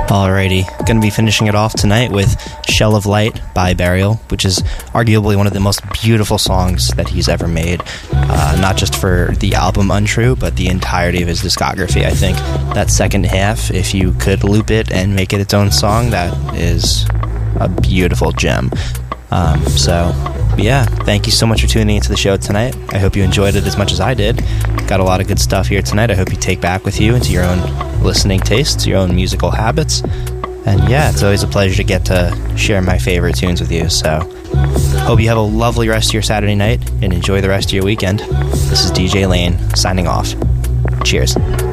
Alrighty, going to be finishing it off tonight with Shell of Light by Burial, which is arguably one of the most beautiful songs that he's ever made, not just for the album Untrue, but the entirety of his discography. I think that second half, if you could loop it and make it its own song, that is a beautiful gem. Yeah, thank you so much for tuning into the show tonight. I hope you enjoyed it as much as I did. Got a lot of good stuff here tonight. I hope you take back with you into your own listening tastes, your own musical habits. And yeah, it's always a pleasure to get to share my favorite tunes with you. So hope you have a lovely rest of your Saturday night and enjoy the rest of your weekend. This is DJ Lane signing off. Cheers.